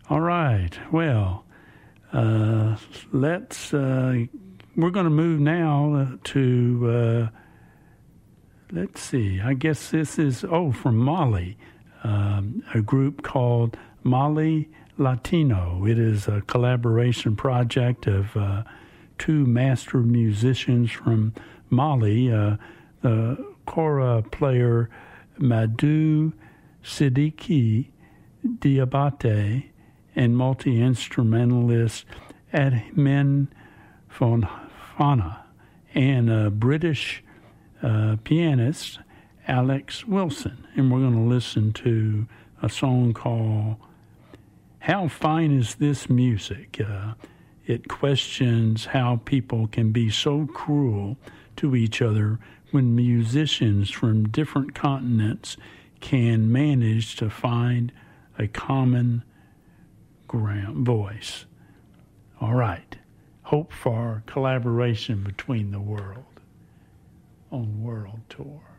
All right. Well, let's. We're going to move now to. Let's see. I guess this is from Mali, a group called Mali Latino. It is a collaboration project of two master musicians from Mali, the kora player Madou Siddiqui Diabate and multi-instrumentalist Admin Fonfana and a British pianist Alex Wilson. And we're going to listen to a song called How Fine Is This Music? It questions how people can be so cruel to each other when musicians from different continents can manage to find a common voice. All right. Hope for collaboration between the world on World Tour.